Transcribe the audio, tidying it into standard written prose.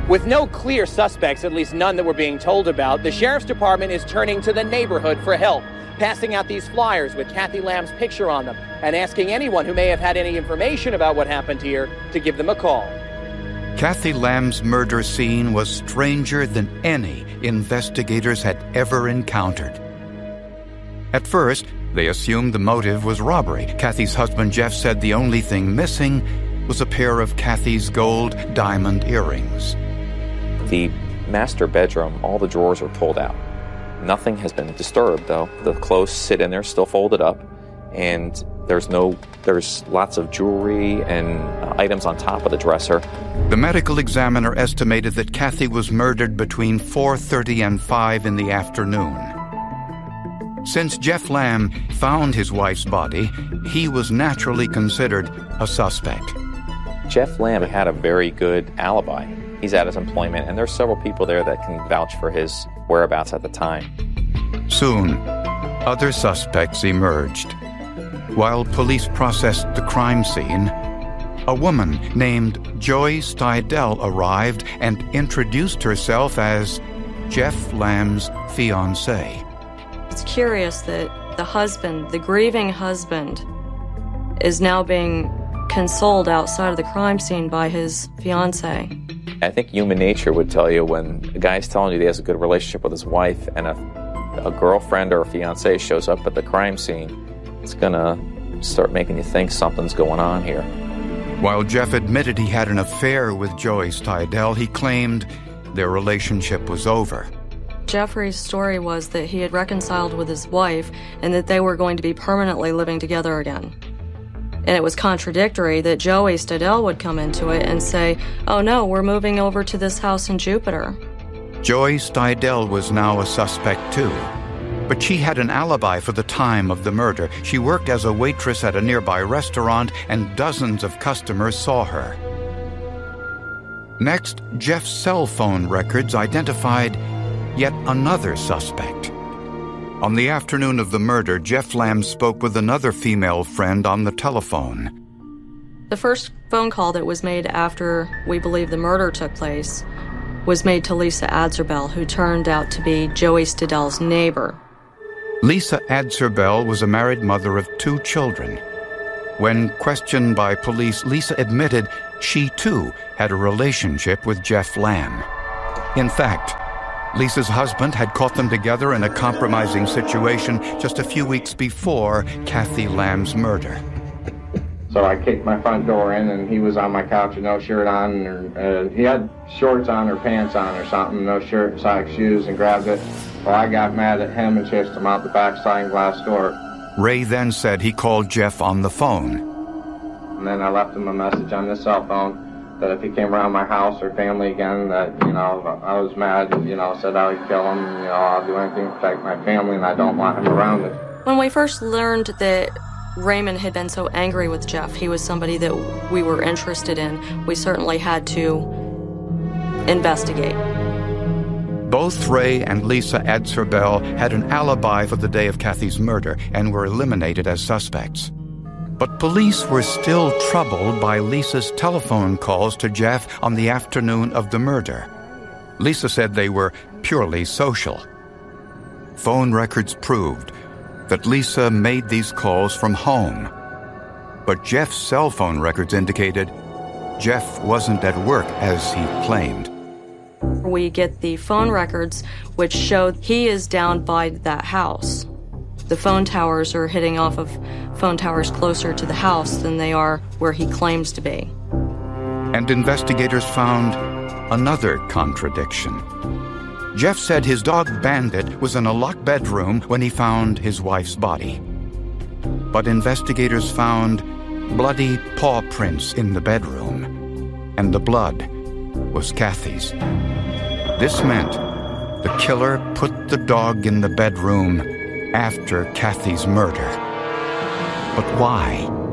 With no clear suspects, at least none that we're being told about, the sheriff's department is turning to the neighborhood for help, passing out these flyers with Kathy Lamb's picture on them and asking anyone who may have had any information about what happened here to give them a call. Kathy Lamb's murder scene was stranger than any investigators had ever encountered. At first, they assumed the motive was robbery. Kathy's husband, Jeff, said the only thing missing was a pair of Kathy's gold diamond earrings. The master bedroom, all the drawers are pulled out. Nothing has been disturbed, though. The clothes sit in there, still folded up, and there's lots of jewelry and items on top of the dresser. The medical examiner estimated that Kathy was murdered between 4:30 and 5 in the afternoon. Since Jeff Lamb found his wife's body, he was naturally considered a suspect. Jeff Lamb had a very good alibi. He's at his employment, and there's several people there that can vouch for his whereabouts at the time. Soon, other suspects emerged. While police processed the crime scene, a woman named Joy Stidell arrived and introduced herself as Jeff Lamb's fiancée. It's curious that the husband, the grieving husband, is now being consoled outside of the crime scene by his fiancée. I think human nature would tell you when a guy's telling you he has a good relationship with his wife and a girlfriend or a fiancée shows up at the crime scene, it's going to start making you think something's going on here. While Jeff admitted he had an affair with Joy Stidell, he claimed their relationship was over. Jeffrey's story was that he had reconciled with his wife and that they were going to be permanently living together again. And it was contradictory that Joey Stidell would come into it and say, "Oh no, we're moving over to this house in Jupiter." Joy Stidell was now a suspect too, but she had an alibi for the time of the murder. She worked as a waitress at a nearby restaurant, and dozens of customers saw her. Next, Jeff's cell phone records identified yet another suspect. On the afternoon of the murder, Jeff Lamb spoke with another female friend on the telephone. The first phone call that was made after we believe the murder took place was made to Lisa Adzerbell, who turned out to be Joey Stidell's neighbor. Lisa Adzerbell was a married mother of 2 children. When questioned by police, Lisa admitted she too had a relationship with Jeff Lamb. In fact, Lisa's husband had caught them together in a compromising situation just a few weeks before Kathy Lamb's murder. So I kicked my front door in, and he was on my couch with no shirt on. Or, he had shorts on or pants on or something, no shirt, socks, shoes, and grabbed it. Well, I got mad at him and chased him out the back sliding glass door. Ray then said he called Jeff on the phone. And then I left him a message on this cell phone that if he came around my house or family again, that, I was mad, said I would kill him, I'll do anything to protect my family, and I don't want him around it. When we first learned that Raymond had been so angry with Jeff, he was somebody that we were interested in, we certainly had to investigate. Both Ray and Lisa Adzerbell had an alibi for the day of Kathy's murder and were eliminated as suspects. But police were still troubled by Lisa's telephone calls to Jeff on the afternoon of the murder. Lisa said they were purely social. Phone records proved that Lisa made these calls from home. But Jeff's cell phone records indicated Jeff wasn't at work as he claimed. We get the phone records which showed he is down by that house. The phone towers are hitting off of phone towers closer to the house than they are where he claims to be. And investigators found another contradiction. Jeff said his dog Bandit was in a locked bedroom when he found his wife's body. But investigators found bloody paw prints in the bedroom, and the blood was Kathy's. This meant the killer put the dog in the bedroom after Kathy's murder. But why?